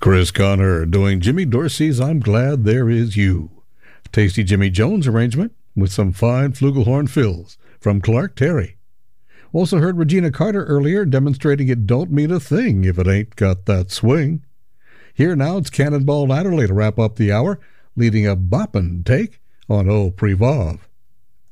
Chris Connor doing Jimmy Dorsey's I'm Glad There Is You. Tasty Jimmy Jones arrangement with some fine flugelhorn fills from Clark Terry. Also heard Regina Carter earlier demonstrating it don't mean a thing if it ain't got that swing. Here now it's Cannonball Adderley to wrap up the hour, leading a boppin' take on Au Privov.